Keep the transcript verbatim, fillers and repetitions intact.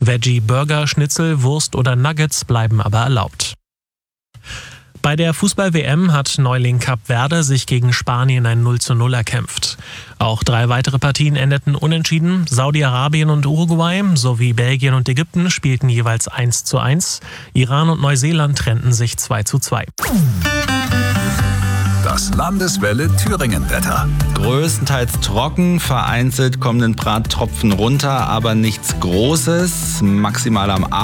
Veggie Burger, Schnitzel, Wurst oder Nuggets bleiben aber erlaubt. Bei der Fußball-W M hat Neuling Kap Verde sich gegen Spanien ein null zu null erkämpft. Auch drei weitere Partien endeten unentschieden. Saudi-Arabien und Uruguay sowie Belgien und Ägypten spielten jeweils eins zu eins. Iran und Neuseeland trennten sich zwei zu zwei. Das Landeswelle Thüringen-Wetter. Größtenteils trocken, vereinzelt kommen ein paar Tropfen runter, aber nichts Großes. Maximal am